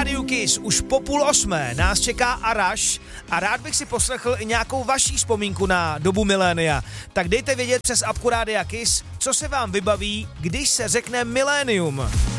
Rádiu Kiss už po 7:30 nás čeká Araš a rád bych si poslechl i nějakou vaší vzpomínku na dobu milénia. Tak dejte vědět přes apku Rádia Kiss, co se vám vybaví, když se řekne milénium.